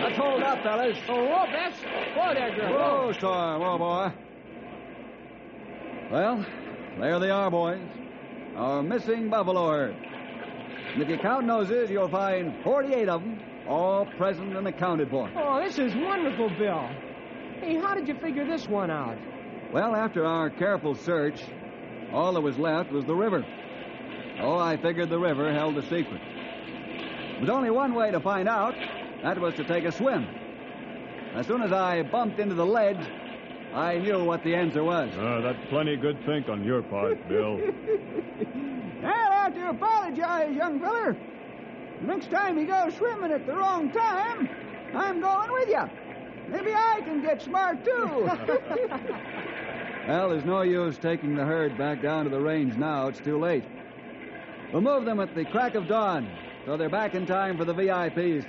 Let's hold up, fellas. Oh, whoa, Bess. Whoa there, girl. Whoa, Storm. Whoa, boy. Well, there they are, boys. Our missing buffalo herd. And if you count noses, you'll find 48 of them, all present and accounted for. Oh, this is wonderful, Bill. Hey, how did you figure this one out? Well, after our careful search, all that was left was the river. Oh, I figured the river held the secret. There was only one way to find out. That was to take a swim. As soon as I bumped into the ledge, I knew what the answer was. That's plenty good think on your part, Bill. I'll have to apologize, young feller. Next time you go swimming at the wrong time, I'm going with you. Maybe I can get smart, too. Well, there's no use taking the herd back down to the range now. It's too late. We'll move them at the crack of dawn, so they're back in time for the VIPs